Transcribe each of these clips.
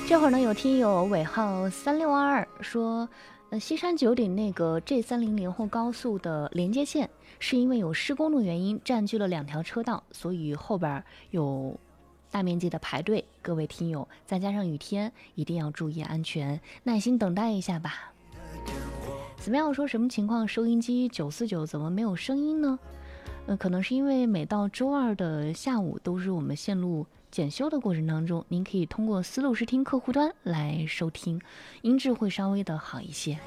这会儿呢，有听友尾号3622说，西山九鼎那个 G30连霍高速的连接线，是因为有施工的原因占据了2条车道，所以后边有大面积的排队。各位听友，再加上雨天，一定要注意安全，耐心等待一下吧。怎么样？说什么情况？收音机949怎么没有声音呢？可能是因为每到周二的下午都是我们线路检修的过程当中，您可以通过思路视听客户端来收听，音质会稍微的好一些。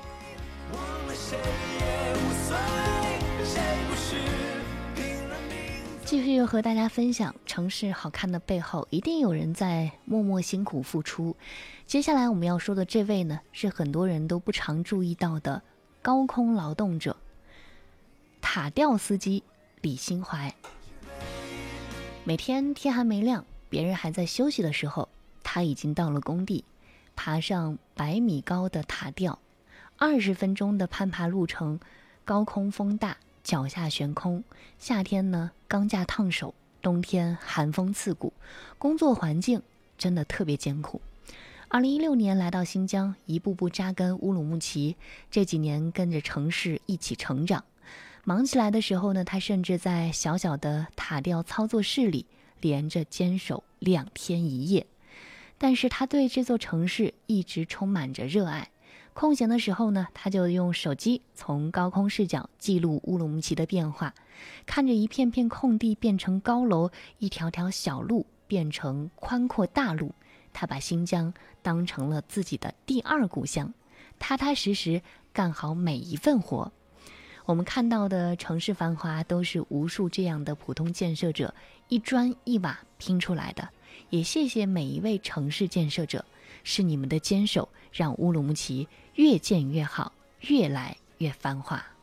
继续和大家分享，城市好看的背后，一定有人在默默辛苦付出。接下来我们要说的这位呢，是很多人都不常注意到的高空劳动者——塔吊司机李新怀。每天天还没亮，别人还在休息的时候，他已经到了工地，爬上100米高的塔吊，20分钟的攀爬路程，高空风大，脚下悬空，夏天呢钢架烫手，冬天寒风刺骨，工作环境真的特别艰苦。2016年来到新疆，一步步扎根乌鲁木齐，这几年跟着城市一起成长。忙起来的时候呢，他甚至在小小的塔吊操作室里连着坚守2天1夜。但是他对这座城市一直充满着热爱。空闲的时候呢，他就用手机从高空视角记录乌鲁木齐的变化，看着一片片空地变成高楼，一条条小路变成宽阔大路，他把新疆当成了自己的第2故乡，踏踏实实干好每一份活。我们看到的城市繁华都是无数这样的普通建设者一砖一瓦拼出来的，也谢谢每一位城市建设者，是你们的坚守让乌鲁木齐越建越好，越来越繁华。